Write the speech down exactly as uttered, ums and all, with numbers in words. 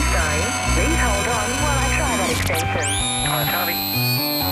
sign. Please hold on while I try that extension. Uh, copy.